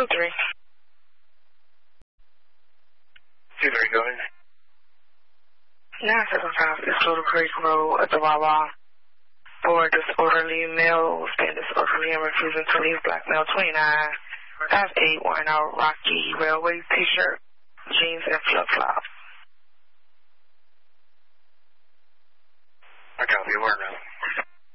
2-3. 2-3, go ahead. 975 East Little Creek Road at the Wawa. For disorderly male, being disorderly and refusing to leave, black male 29-58, wearing a Rocky Railway t-shirt, jeans, and flip-flops. I copy, word now.